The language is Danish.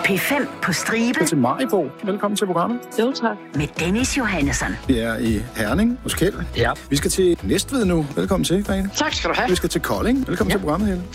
P5 på stribe. Til Maribo. Velkommen til programmet. Jo, tak. Med Dennis Johannesson. Vi er i Herning hos Kjeld. Ja. Vi skal til Næstved nu. Velkommen til, Grete. Tak skal du have. Vi skal til Kolding. Velkommen til programmet, Helle.